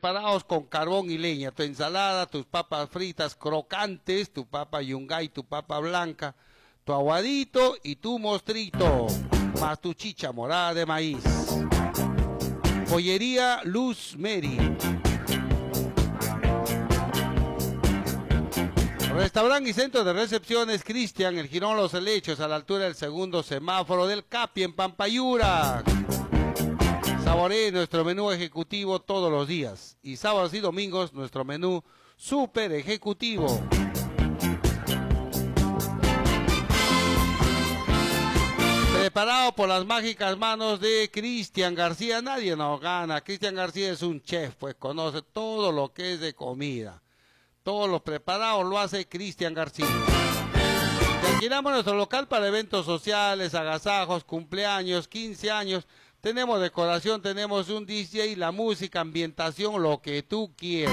preparados con carbón y leña. Tu ensalada, tus papas fritas crocantes, tu papa yungay, tu papa blanca, tu aguadito y tu mostrito, más tu chicha morada de maíz. Pollería Luz Mary. Restaurante y centro de recepciones Cristian, el Jirón Los Helechos, a la altura del segundo semáforo del Capi en Pampayura. Saboree nuestro menú ejecutivo todos los días. Y sábados y domingos nuestro menú super ejecutivo. Preparado por las mágicas manos de Cristian García. Nadie nos gana. Cristian García es un chef, pues conoce todo lo que es de comida. Todos los preparados lo hace Cristian García. Te alquilamos nuestro local para eventos sociales, agasajos, cumpleaños, 15 años. Tenemos decoración, tenemos un DJ, la música, ambientación, lo que tú quieras.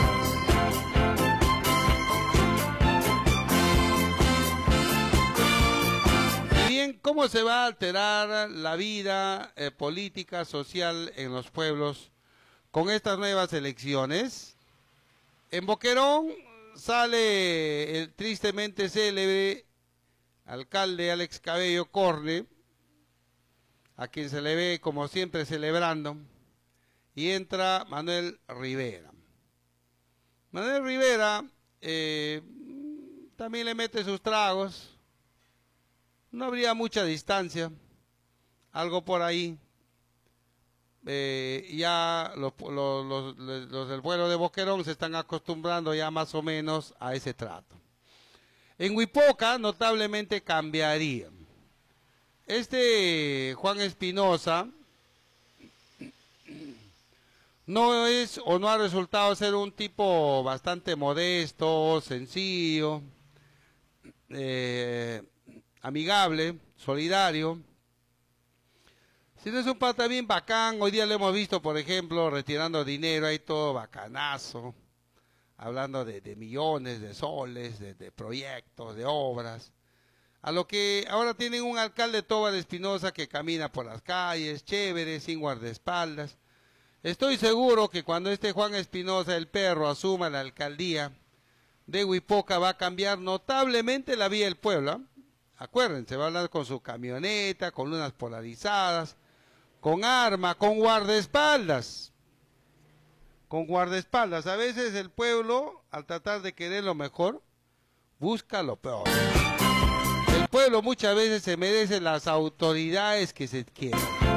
Y bien, ¿cómo se va a alterar la vida política, social en los pueblos con estas nuevas elecciones? En Boquerón sale el tristemente célebre alcalde Alex Cabello Corne, a quien se le ve como siempre celebrando, y entra Manuel Rivera. Manuel Rivera también le mete sus tragos, no habría mucha distancia, algo por ahí. Ya los del pueblo de Boquerón se están acostumbrando ya más o menos a ese trato. En Huipoca notablemente cambiaría. Este Juan Espinosa no es o no ha resultado ser un tipo bastante modesto, sencillo, amigable, solidario. Si no es un pata bien bacán, hoy día lo hemos visto, por ejemplo, retirando dinero, ahí todo bacanazo, hablando de millones de soles, de proyectos, de obras. A lo que ahora tienen un alcalde Tobar Espinosa que camina por las calles, chévere, sin guardaespaldas. Estoy seguro que cuando este Juan Espinosa, el perro, asuma la alcaldía de Huipoca va a cambiar notablemente la vida del pueblo, ¿eh? Acuérdense, va a hablar con su camioneta, con lunas polarizadas, con arma, con guardaespaldas. Con guardaespaldas. A veces el pueblo, al tratar de querer lo mejor, busca lo peor. El pueblo muchas veces se merece las autoridades que se quieren.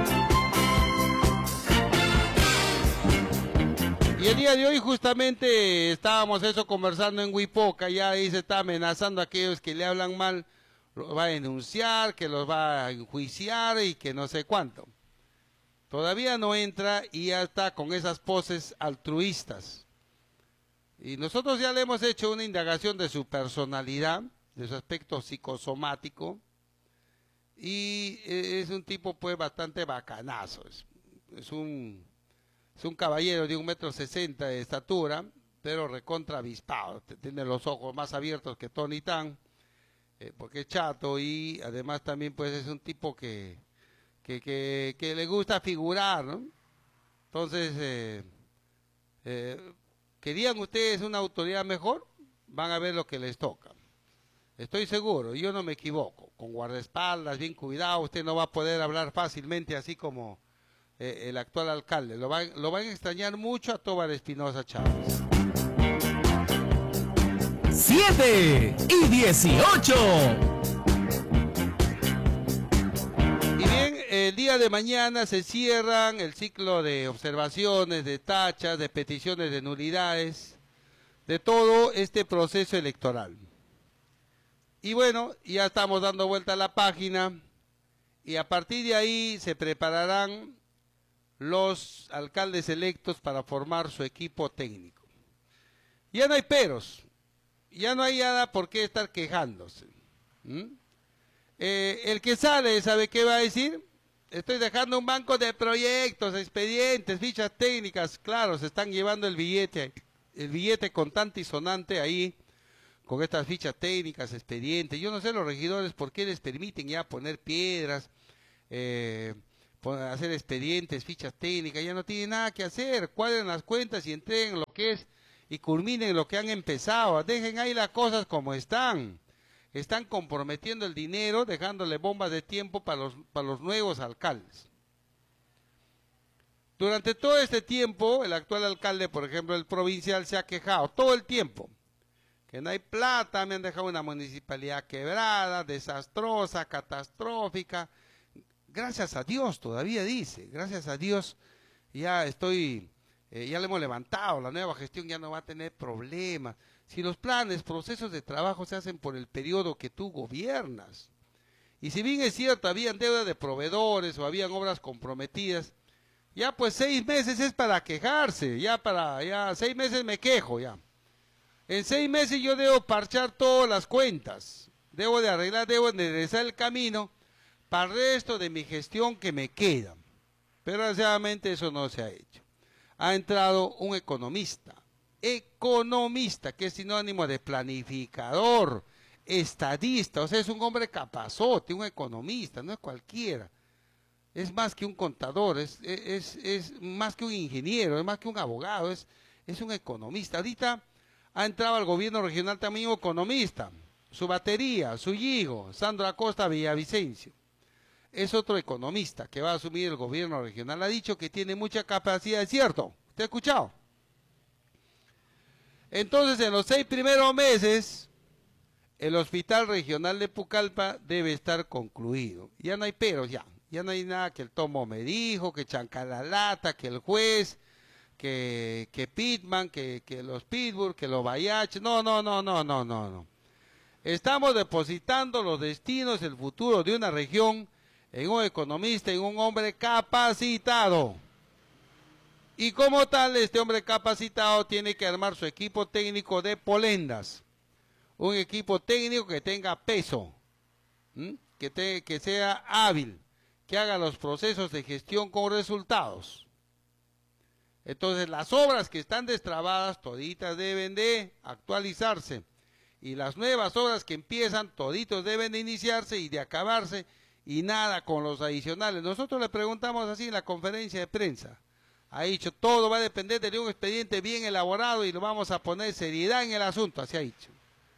Y el día de hoy justamente estábamos eso conversando en Huipoca, ya ahí se está amenazando a aquellos que le hablan mal, los va a denunciar, que los va a enjuiciar y que no sé cuánto. Todavía no entra y ya está con esas poses altruistas. Y nosotros ya le hemos hecho una indagación de su personalidad, de su aspecto psicosomático, y es un tipo pues bastante bacanazo. Es un caballero de 1,60 m de estatura, pero recontra avispado. Tiene los ojos más abiertos que Tony Tan, porque es chato, y además también pues es un tipo que le gusta figurar, ¿no? Entonces, ¿querían ustedes una autoridad mejor? Van a ver lo que les toca. Estoy seguro, yo no me equivoco. Con guardaespaldas, bien cuidado, usted no va a poder hablar fácilmente así como el actual alcalde. Lo van a extrañar mucho a Tobar Espinosa Chávez. 7:18. El día de mañana se cierran el ciclo de observaciones, de tachas, de peticiones de nulidades, de todo este proceso electoral. Y bueno, ya estamos dando vuelta a la página y a partir de ahí se prepararán los alcaldes electos para formar su equipo técnico. Ya no hay peros, ya no hay nada por qué estar quejándose. El que sale, ¿sabe qué va a decir? Estoy dejando un banco de proyectos, expedientes, fichas técnicas. Claro, se están llevando el billete contante y sonante ahí, con estas fichas técnicas, expedientes. Yo no sé los regidores por qué les permiten ya poner piedras, hacer expedientes, fichas técnicas, ya no tienen nada que hacer, cuadren las cuentas y entreguen lo que es y culminen lo que han empezado, dejen ahí las cosas como están comprometiendo el dinero, dejándole bombas de tiempo para los nuevos alcaldes. Durante todo este tiempo, el actual alcalde, por ejemplo, el provincial, se ha quejado todo el tiempo, que no hay plata, me han dejado una municipalidad quebrada, desastrosa, catastrófica. Gracias a Dios, todavía dice, gracias a Dios, ya ya le hemos levantado, la nueva gestión ya no va a tener problemas. Si los planes, procesos de trabajo se hacen por el periodo que tú gobiernas, y si bien es cierto, habían deuda de proveedores o habían obras comprometidas, ya pues 6 meses es para quejarse, ya 6 meses me quejo ya. En 6 meses yo debo parchar todas las cuentas, debo de arreglar, debo de enderezar el camino para el resto de mi gestión que me queda. Pero desgraciadamente eso no se ha hecho. Ha entrado un economista, que es sinónimo de planificador, estadista, o sea, es un hombre capazote, un economista, no es cualquiera. Es más que un contador, es más que un ingeniero, es más que un abogado, es un economista. Ahorita ha entrado al gobierno regional también un economista, su batería, su hijo, Sandro Acosta Villavicencio. Es otro economista que va a asumir el gobierno regional. Ha dicho que tiene mucha capacidad, es cierto, ¿usted ha escuchado? Entonces, en los 6 primeros meses, el hospital regional de Pucallpa debe estar concluido. Ya no hay peros, ya no hay nada que el tomo me dijo, que Chancalalata, que el juez, que Pitman, que los Pittsburgh, que los Bayaches. No. Estamos depositando los destinos, el futuro de una región en un economista, en un hombre capacitado. Y como tal, este hombre capacitado tiene que armar su equipo técnico de polendas. Un equipo técnico que tenga peso, que sea hábil, que haga los procesos de gestión con resultados. Entonces, las obras que están destrabadas, toditas deben de actualizarse. Y las nuevas obras que empiezan, toditos deben de iniciarse y de acabarse, y nada con los adicionales. Nosotros le preguntamos así en la conferencia de prensa. Ha dicho, todo va a depender de un expediente bien elaborado y lo vamos a poner seriedad en el asunto, así ha dicho.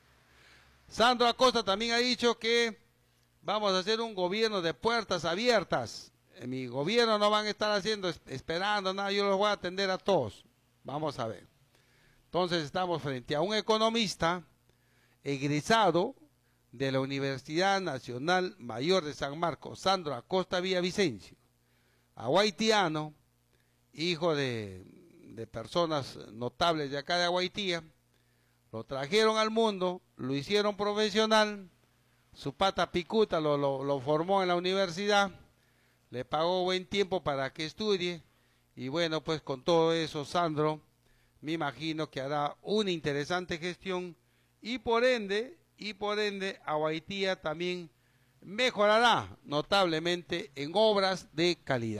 Sandro Acosta también ha dicho que vamos a hacer un gobierno de puertas abiertas. En mi gobierno no van a estar esperando nada, yo los voy a atender a todos. Vamos a ver. Entonces estamos frente a un economista egresado de la Universidad Nacional Mayor de San Marcos, Sandro Acosta Villavicencio, haitiano, hijo de personas notables de acá de Aguaitía. Lo trajeron al mundo, lo hicieron profesional, su pata picuta lo formó en la universidad, le pagó buen tiempo para que estudie, y bueno, pues con todo eso, Sandro, me imagino que hará una interesante gestión, y por ende, Aguaitía también mejorará notablemente en obras de calidad.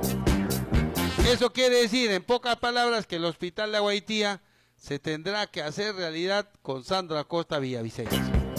Eso quiere decir, en pocas palabras, que el hospital de Aguaitía se tendrá que hacer realidad con Sandro Acosta Villavicencio.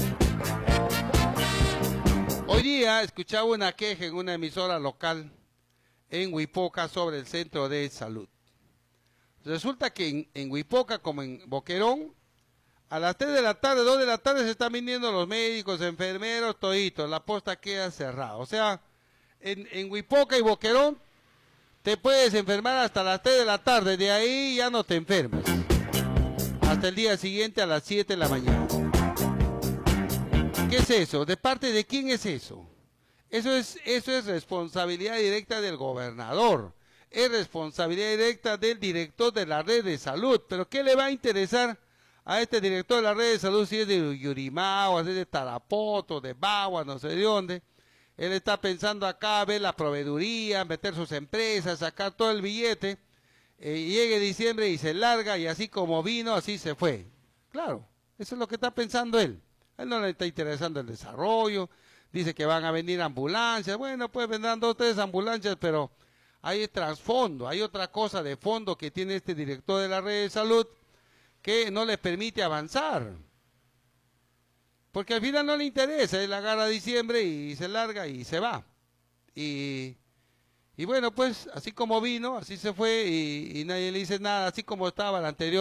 Hoy día escuchaba una queja en una emisora local en Huipoca sobre el centro de salud. Resulta que en Huipoca, como en Boquerón, a las 3 de la tarde, 2 de la tarde se están viniendo los médicos, enfermeros, toditos, la posta queda cerrada. O sea, en Huipoca y Boquerón te puedes enfermar hasta las 3 de la tarde, de ahí ya no te enfermas. Hasta el día siguiente a las 7 de la mañana. ¿Qué es eso? ¿De parte de quién es eso? Eso es responsabilidad directa del gobernador. Es responsabilidad directa del director de la red de salud. Pero ¿qué le va a interesar a este director de la red de salud si es de Yurimao, si es de Tarapoto, de Bagua, no sé de dónde? Él está pensando acá, ver la proveeduría, meter sus empresas, sacar todo el billete. Llegue diciembre y se larga, y así como vino, así se fue. Claro, eso es lo que está pensando él. A él no le está interesando el desarrollo. Dice que van a venir ambulancias. Bueno, pues vendrán 2 o 3 ambulancias, pero hay trasfondo, hay otra cosa de fondo que tiene este director de la red de salud que no le permite avanzar. Porque al final no le interesa, él agarra diciembre y se larga y se va. Y Y bueno, pues así como vino, así se fue y nadie le dice nada, así como estaba la anterior.